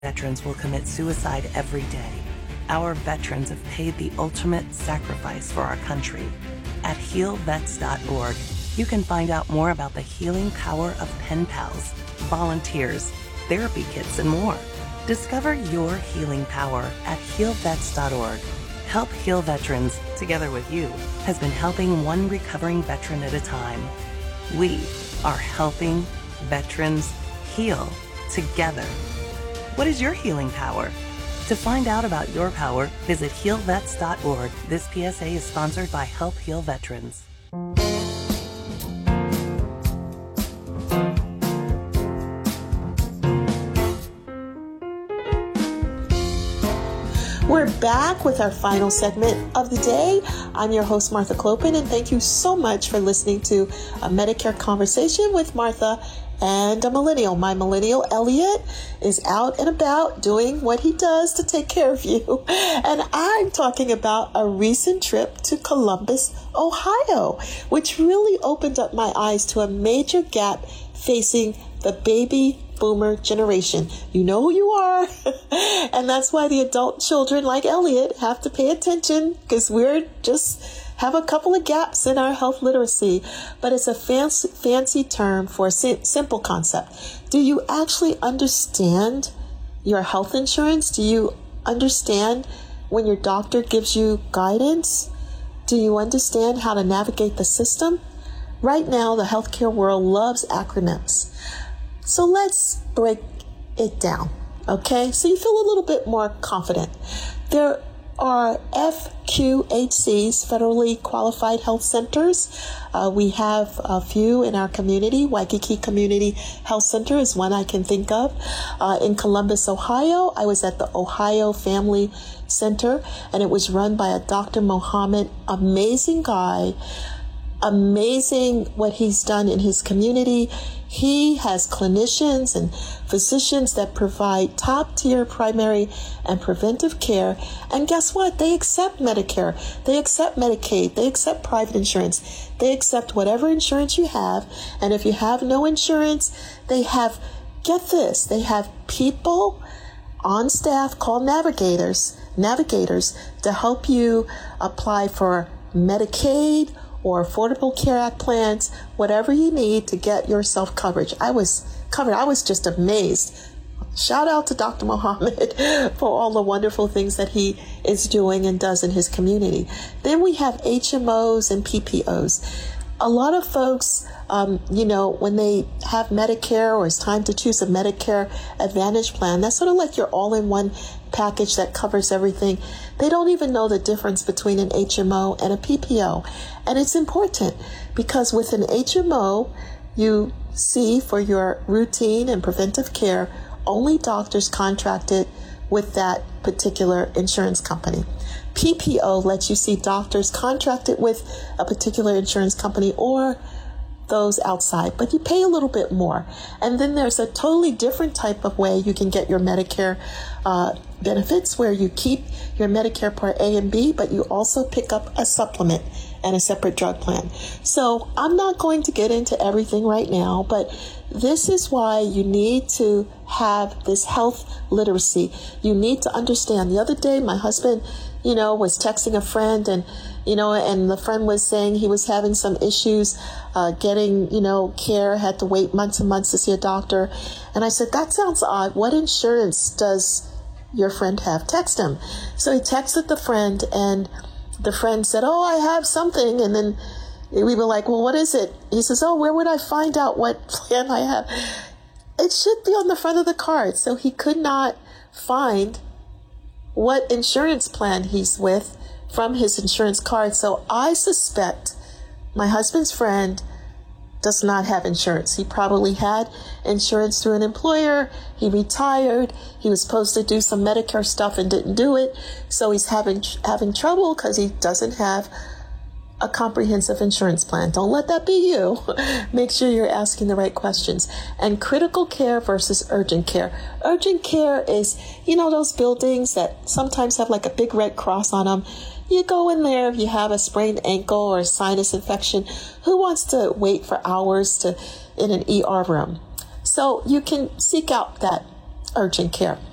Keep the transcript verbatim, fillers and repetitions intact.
Veterans will commit suicide every day. Our veterans have paid the ultimate sacrifice for our country. At heal vets dot org, you can find out more about the healing power of pen pals, volunteers, therapy kits, and more. Discover your healing power at heal vets dot org. Help Heal Veterans, together with you, has been helping one recovering veteran at a time. We are helping veterans heal together. What is your healing power? To find out about your power, visit heal vets dot org. This P S A is sponsored by Help Heal Veterans. We're back with our final segment of the day. I'm your host, Martha Clopin, and thank you so much for listening to a Medicare Conversation with Martha and a millennial. My millennial, Elliot, is out and about doing what he does to take care of you. And I'm talking about a recent trip to Columbus, Ohio, which really opened up my eyes to a major gap facing the baby boomer generation. You know who you are. And that's why the adult children like Elliot have to pay attention, because we're just have a couple of gaps in our health literacy. But it's a fancy, fancy term for a si- simple concept. Do you actually understand your health insurance? Do you understand when your doctor gives you guidance? Do you understand how to navigate the system? Right now, the healthcare world loves acronyms. So let's break it down, okay? So you feel a little bit more confident. There are F Q H Cs, Federally Qualified Health Centers. Uh, we have a few in our community. Waikiki Community Health Center is one I can think of. Uh, in Columbus, Ohio, I was at the Ohio Family Center, and it was run by a Doctor Mohammed, amazing guy. Amazing what he's done in his community. He has clinicians and physicians that provide top-tier primary and preventive care. And guess what? They accept Medicare. They accept Medicaid. They accept private insurance. They accept whatever insurance you have. And if you have no insurance, they have, get this, they have people on staff called navigators, navigators to help you apply for Medicaid or Affordable Care Act plans, whatever you need to get yourself coverage. I was covered. I was just amazed. Shout out to Doctor Mohammed for all the wonderful things that he is doing and does in his community. Then we have H M Os and P P Os. A lot of folks, um, you know, when they have Medicare or it's time to choose a Medicare Advantage plan, that's sort of like your all-in-one package that covers everything. They don't even know the difference between an H M O and a P P O. And it's important because with an H M O, you see for your routine and preventive care, only doctors contracted with that particular insurance company. P P O lets you see doctors contracted with a particular insurance company or those outside, but you pay a little bit more. And then there's a totally different type of way you can get your Medicare uh, benefits, where you keep your Medicare Part A and B, but you also pick up a supplement and a separate drug plan. So I'm not going to get into everything right now, but this is why you need to have this health literacy. You need to understand. The other day, my husband, you know, was texting a friend, and, you know, and the friend was saying he was having some issues uh, getting, you know, care, had to wait months and months to see a doctor. And I said, that sounds odd. What insurance does your friend have? Text him. So he texted the friend, and the friend said, oh, I have something. And then we were like, well, what is it? He says, oh, where would I find out what plan I have? It should be on the front of the card. So he could not find what insurance plan he's with from his insurance card. So I suspect my husband's friend does not have insurance. He probably had insurance through an employer. He retired. He was supposed to do some Medicare stuff and didn't do it. So he's having having trouble because he doesn't have a comprehensive insurance plan. Don't let that be you. Make sure you're asking the right questions. And critical care versus urgent care. Urgent care is, you know, those buildings that sometimes have like a big red cross on them. You go in there if you have a sprained ankle or a sinus infection. Who wants to wait for hours to in an E R room? So you can seek out that urgent care.